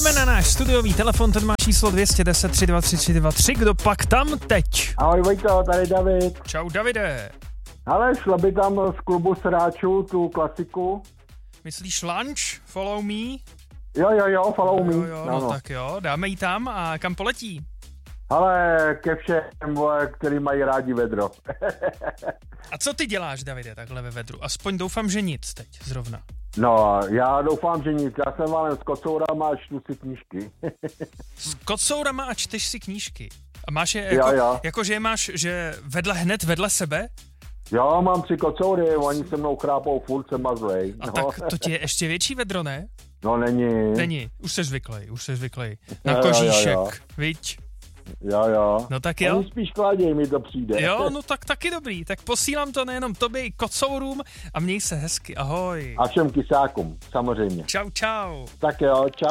Jdeme na náš studiový telefon, ten má číslo 210 323 323. Kdo pak tam teď? Ahoj Vojto, tady David. Čau Davide. Ale šla by tam z klubu sráčů tu klasiku. Myslíš lunch? Follow me? Jo, follow me. Jo, no tak jo, dáme jí tam a kam poletí? Ale ke všem, který mají rádi vedro. A co ty děláš, Davide, takhle ve vedru? Aspoň doufám, že nic teď zrovna. No, já doufám, že nic. Já jsem válem s kocourama a čtu si knížky. S kocourama a čteš si knížky. A máš je jako, jako že je máš že hned vedle sebe? Jo, mám 3 kocoury, oni se mnou chrápou, furt se mazlej. A tak to ti je ještě větší vedro, ne? No není. Už jsi zvyklý. Na kožíšek, viď? Jo. No tak jo. Oni spíš kladěj, mi to přijde. Jo, no tak taky dobrý. Tak posílám to nejenom tobě, i kocourům a měj se hezky, ahoj. A všem kysákům, samozřejmě. Čau. Tak jo, čau.